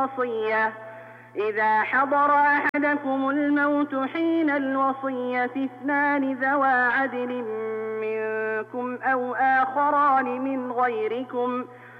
الوصية إذا حضر أحدكم الموت حين الوصية اثنان ذوى عدل منكم أو آخران من غيركم